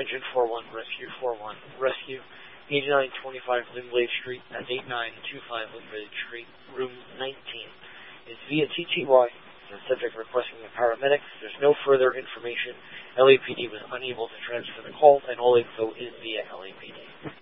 engine 41, rescue 41, rescue 8925 Lindblade Street, that's 8925 Lindblade Street, room 19. It's via TTY. The subject requesting the paramedics. There's no further information. LAPD was unable to transfer the call, and all info is via LAPD.